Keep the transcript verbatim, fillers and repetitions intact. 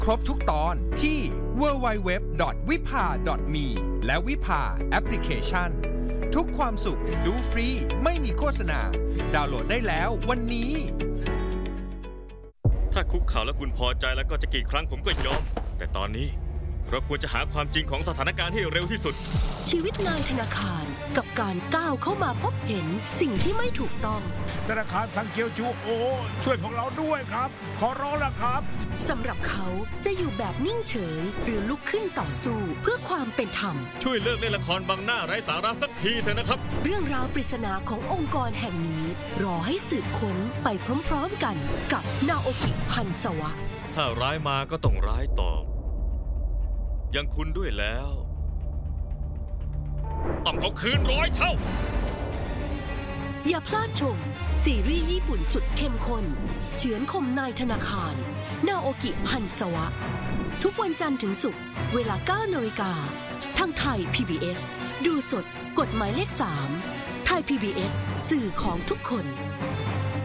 ครบทุกตอนที่ ดับเบิลยู ดับเบิลยู ดับเบิลยู ดอท วิภา ดอท มี และวิภาแอปพลิเคชันทุกความสุขดูฟรีไม่มีโฆษณาดาวน์โหลดได้แล้ววันนี้ถ้าคุกเข่าแล้วคุณพอใจแล้วก็จะกี่ครั้งผมก็ยอมแต่ตอนนี้เราควรจะหาความจริงของสถานการณ์ให้เร็วที่สุดชีวิตนายธนาคารกับการก้าวเข้ามาพบเห็นสิ่งที่ไม่ถูกต้องธนาคารซังเกียวจูโอช่วยพวกเราด้วยครับขอร้องละครับสำหรับเขาจะอยู่แบบนิ่งเฉยหรือลุกขึ้นต่อสู้เพื่อความเป็นธรรมช่วยเลิกเล่นละครบังหน้าไร้สาระสักทีเถอะนะครับเรื่องราวปริศนาขององค์กรแห่งนี้รอให้สืบค้นไปพร้อมๆกันกับนาโอกิฮันซาวะถ้าร้ายมาก็ต้องร้ายตอบยังคุณด้วยแล้วต้องเอาคืนร้อยเท่าอย่าพลาดชมซีรีส์ญี่ปุ่นสุดเข้มข้นเฉือนคมนายธนาคารนาโอกิฮันซาวะทุกวันจันทร์ถึงศุกร์เวลา เก้านาฬิกาทางไทย พี บี เอส ดูสดกดหมายเลขสามไทย พี บี เอส สื่อของทุกคน